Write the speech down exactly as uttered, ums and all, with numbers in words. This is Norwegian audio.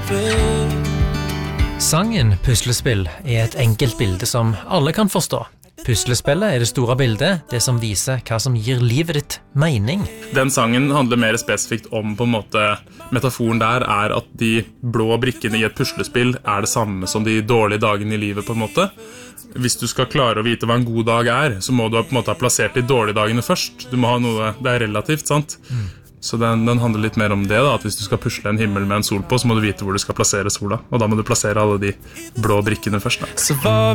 Sangen Puslespill er et enkelt bilde som alle kan forstå. Puslespillet er det store bildet, det som viser hva som gir livet ditt mening. Den sangen handler mer spesifikt om på en måte, metaforen der er at de blå brikkene i et puslespill er det samme som de dårlige dagene i livet på en måte. Hvis du skal klare å vite hva en god dag er, så må du på en måte ha plassert de dårlige dagene først. Du må ha noe, det er relativt, sant? Mm. Så den, den handler litt mer om det da, at hvis du skal pusle en himmel med en sol på, så må du vite hvor du skal plassere sola, og da må du plassere alle de blå brikkene først da. Så hva